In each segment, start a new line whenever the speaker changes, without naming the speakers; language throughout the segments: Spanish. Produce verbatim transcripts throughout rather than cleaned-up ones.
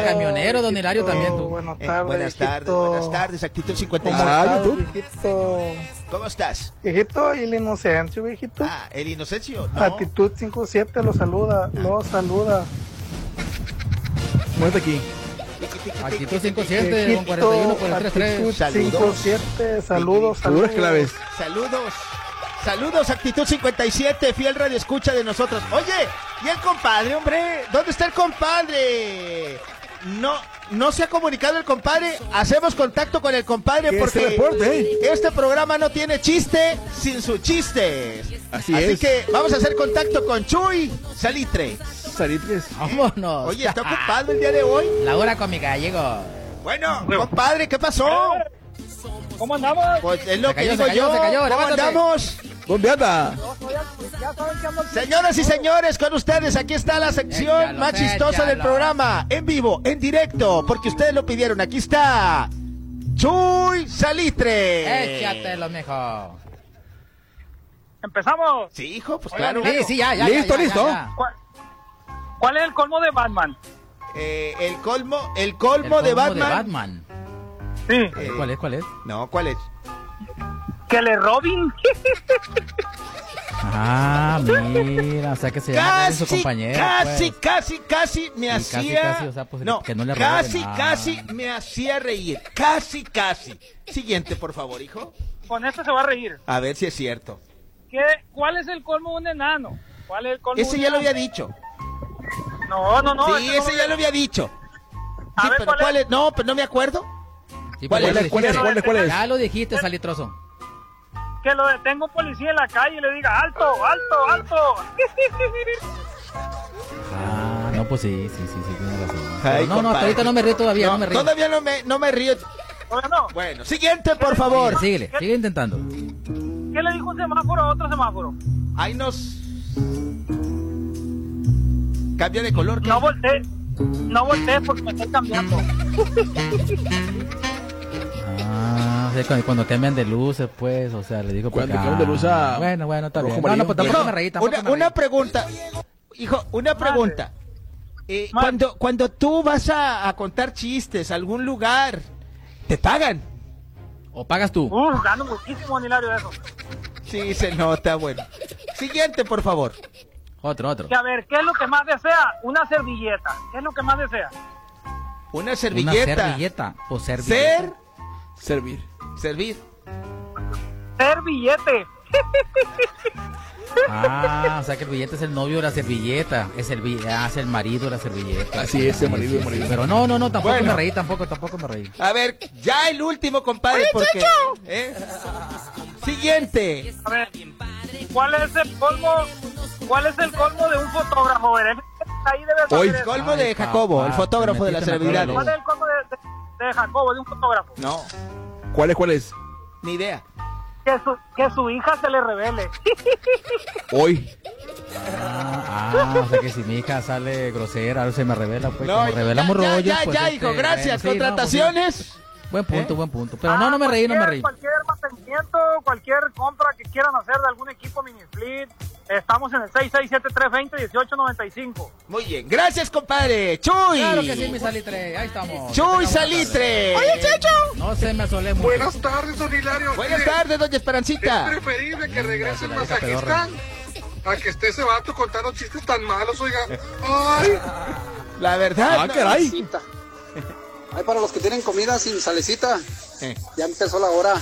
camionero, don Hilario, también tú.
Buenas
Eh,
tardes,
buenas tardes, buenas tardes, Actitud cincuenta y
¿Cómo
siete.
estás, viejito?
¿Cómo estás?
Viejito, y el Inocencio, viejito.
Ah, el Inocencio. No.
Actitud cincuenta y siete lo saluda, lo saluda.
Muerte aquí.
Actitud cincuenta y siete con cuarenta y uno por el treinta y tres.
Actitud cincuenta y siete, saludos, saludos.
claves.
Saludos. Saludos, Actitud cincuenta y siete, fiel radio escucha de nosotros. Oye, ¿y el compadre, hombre? ¿Dónde está el compadre? No, no se ha comunicado el compadre. Hacemos contacto con el compadre
¿Qué
porque
es el reporte, eh?
este programa no tiene chiste sin sus chistes.
Así
Así
es.
que vamos a hacer contacto con Chuy Salitre.
Salitres.
Vámonos.
Oye, ¿está ocupado el día de hoy?
La hora cómica, llegó.
Bueno, compadre, ¿qué pasó?
¿Cómo andamos?
Pues es lo
Se
que
cayó,
digo
se cayó,
yo.
se cayó,
¿Cómo
levántate.
andamos?
¿Dónde anda?
Ya saben que ando aquí.
Señoras y señores, con ustedes, aquí está la sección
Échalo,
más chistosa del
échalo.
programa, en vivo, en directo, porque ustedes lo pidieron. Aquí está Chuy Salitre.
Échatelo, mijo.
Empezamos.
Sí, hijo, pues
Oigan,
claro.
Sí, sí, ya, ya.
Listo,
ya, ya,
listo.
ya, ya.
¿Cuál, cuál es el colmo de Batman?
Eh, el colmo, el
El
colmo, de,
colmo
Batman.
de Batman.
Sí.
Eh,
¿Cuál es? ¿Cuál es?
No, ¿cuál es?
Que le Robin.
Ah, mira, o sea que se llama
Casi,
su compañero.
casi,
pues.
casi, casi me
Y casi,
hacía.
casi, o sea, pues,
no,
que no le
casi,
roben. Ah.
casi me hacía reír. Casi, casi. Siguiente, por favor, hijo.
Con esto se va a reír.
A ver si es cierto.
¿Qué, ¿Cuál es el colmo de un enano? ¿Cuál es el colmo de
Ese
un
ya lo
enano?
había dicho.
No, no, no.
Sí,
ese no
ese ya lo había dicho.
A
Sí,
ver,
pero
¿cuál
¿cuál
es?
es? No, pero no me acuerdo.
Sí,
¿Cuál
pues,
es?
ya lo
¿Cuál es?
dijiste.
¿Cuál es? ¿Cuál es?
Ya lo dijiste, salitroso.
Que lo detenga un policía en la calle y le diga alto, alto, alto.
Ah, no, pues sí, sí, sí, sí, tiene razón.
Ay,
Pero no, no,
compadre.
hasta ahorita no me río todavía, no, me río.
Todavía no me, no me río.
Oiga, no.
Bueno, siguiente, por favor.
Síguele, sigue intentando.
¿Qué le dijo un semáforo a otro semáforo?
Ahí nos... Cambia de color. ¿qué?
No voltees. No voltees porque me estoy cambiando.
Ah, o sea, cuando, cuando cambian de luces, pues, o sea, le digo
Cuando
porque,
cambian de luz a
ah, bueno, bueno, está
rojo
bien. No,
amarillo.
no, pues tampoco
Hijo,
me reí, tampoco
una,
me reí.
una pregunta. Hijo, una pregunta. Eh,
Mande.
cuando, cuando tú vas a, a contar chistes a algún lugar, ¿te pagan?
¿O pagas tú?
Uh, gano muchísimo, Hilario, de eso.
Sí, se nota, bueno. Siguiente, por favor.
Otro, otro.
Que a ver, ¿qué es lo que más desea? Una servilleta. ¿Qué es lo que más desea?
Una servilleta.
Una servilleta. O servilleta.
Ser,
Servir.
servir.
Ser billete.
Ah, o sea que el billete es el novio de la servilleta. Es el, vi- ah, es el marido de la servilleta.
Así es, el marido, el marido.
Pero no, no, no, tampoco
Bueno.
me reí, tampoco, tampoco me reí.
A ver, ya el último, compadre, porque... ¿eh? Siguiente.
A ver, ¿cuál es el colmo? ¿Cuál es el colmo de un fotógrafo? A ver, ahí debe saber
Hoy,
eso.
Colmo de
Ay,
Jacobo,
papá,
el fotógrafo de
te
las
metiste en la
celebridades.
¿Cuál es el colmo de, de, de Jacobo, de un fotógrafo?
No,
¿Cuál es? ¿Cuál es?
ni idea.
Que su, que su hija se le revele.
Hoy.
Ah, ah, o sea que si mi hija sale grosera, ahora se me revela, pues,
No,
como
ya,
revelamos
ya,
rollos,
ya,
pues,
ya,
este,
hijo, gracias.
bueno, sí, no, pues, sí.
Contrataciones.
Buen punto,
¿Eh?
buen punto. Pero no, no me reí, no me reí.
Cualquier mantenimiento, cualquier compra que quieran hacer de algún equipo mini split, estamos en el seis seis siete tres dos cero uno ocho nueve cinco.
Muy bien, gracias, compadre. Chuy.
Claro que sí, mi salitre, ahí estamos.
Chuy Salitre.
Oye, Checho.
No se me asole mucho.
Buenas tardes, don Hilario.
Buenas
Mire,
tardes, doña
Es
Esperancita.
preferible que regrese el
la vieja pedorra.
masajista a que esté ese vato contando chistes tan malos, oiga. Ay,
La verdad.
Ah,
no-
caray.
Ay, para los que tienen comida sin salecita,
Eh.
ya empezó la hora.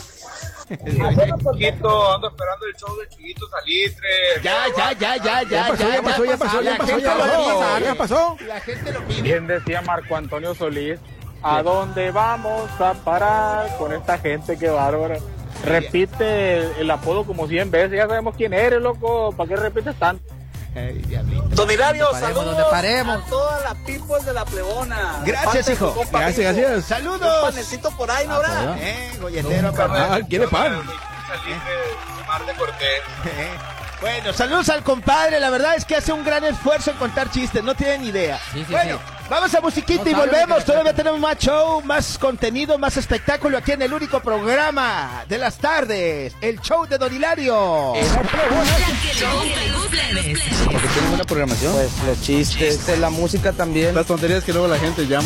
Chiquito, ando esperando el show de Chiquito Salitre.
Ya, ya, ya, ya, ya,
Ya pasó, ya pasó, ya pasó, ya
La
pasó,
gente
ya
lo
pasó.
pide.
Ya pasó.
La gente lo pide.
Bien decía Marco Antonio Solís, ¿a dónde vamos a parar con esta gente? Qué bárbara. Repite el, el apodo como cien veces, ya sabemos quién eres, loco, ¿para qué repites tanto?
Ay, diablito.
Don Hilario,
Donde paremos,
saludos
donde paremos.
a todas las people de la plebona.
Gracias,
De parte de
hijo.
su compa
Gracias,
Vico.
gracias.
Un
Saludos.
panecito por ahí, ¿no, verdad?
¿verdad?
Eh, golletero,
Ah, quiere pan.
Salitre, Mar de Cortés.
Eh, Bueno, saludos al compadre. La verdad es que hace un gran esfuerzo en contar chistes. No tienen idea.
Sí, sí,
bueno,
sí.
vamos a musiquita
No
y
saben
volvemos.
de qué
Todavía
trata.
tenemos más show, más contenido, más espectáculo aquí en el único programa de las tardes. El show de Don Hilario.
Porque tiene buena programación. Pues los chistes, la música también.
Las tonterías que luego la gente llama.